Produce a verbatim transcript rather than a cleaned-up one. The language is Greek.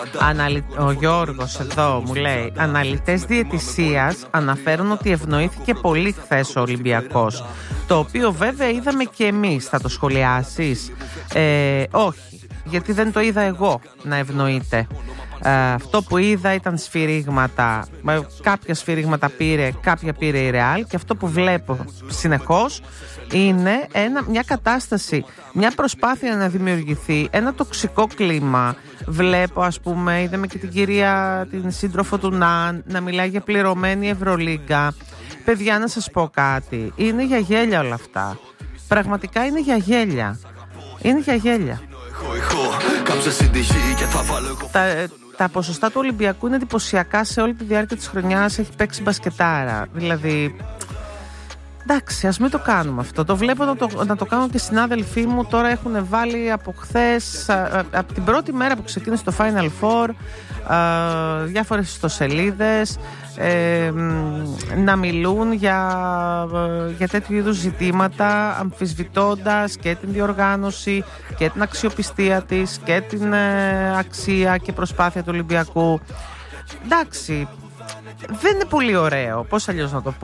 Αναλυ... Ο Γιώργος εδώ μου λέει: αναλυτές διαιτησίας αναφέρουν ότι ευνοήθηκε πολύ χθες ο Ολυμπιακός. Το οποίο βέβαια είδαμε και εμείς. Θα το σχολιάσεις? Ε, όχι, γιατί δεν το είδα εγώ να ευνοείται. Ε, αυτό που είδα ήταν σφυρίγματα. Κάποια σφυρίγματα πήρε, κάποια πήρε η Ρεάλ. Και αυτό που βλέπω συνεχώς είναι ένα, μια κατάσταση, μια προσπάθεια να δημιουργηθεί ένα τοξικό κλίμα. Βλέπω, ας πούμε, είδαμε και την κυρία, την σύντροφο του Ναν, να μιλάει για πληρωμένη Ευρωλίγκα. Παιδιά, να σας πω κάτι, είναι για γέλια όλα αυτά. Πραγματικά είναι για γέλια. Είναι για γέλια. Τα, τα ποσοστά του Ολυμπιακού είναι εντυπωσιακά. Σε όλη τη διάρκεια της χρονιάς έχει παίξει μπασκετάρα. Δηλαδή, εντάξει, ας μην το κάνουμε αυτό. Το βλέπω να το, να το κάνουν και συνάδελφοί μου. Τώρα έχουν βάλει από χθες, από την πρώτη μέρα που ξεκίνησε το Final Four, α, διάφορες ιστοσελίδες ε, να μιλούν για, για τέτοιου είδους ζητήματα, αμφισβητώντας και την διοργάνωση και την αξιοπιστία της και την ε, αξία και προσπάθεια του Ολυμπιακού. Εντάξει, δεν είναι πολύ ωραίο, πώς αλλιώς να το πω.